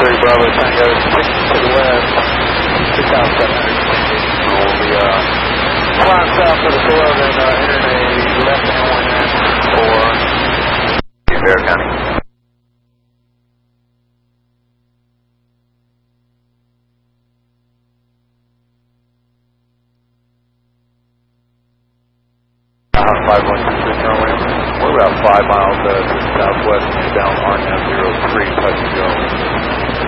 3 Bravo Tango, 6 to the west, 6,700. We'll be flying south for the tail, then entering a left-hand one for Bear County. Five one two six runway. We're about 5 miles to the southwest, down RNAV 03, touch and go.